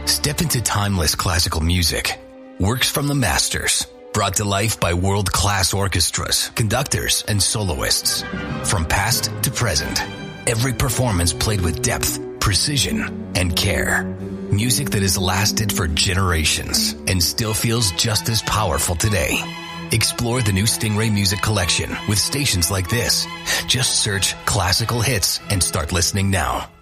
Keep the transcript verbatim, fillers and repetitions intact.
Step into timeless classical music. Works from the masters. Brought to life by world-class orchestras, conductors, and soloists. From past to present. Every performance played with depth, precision, and care. Music that has lasted for generations and still feels just as powerful today. Explore the new Stingray Music Collection with stations like this. Just search classical hits and start listening now.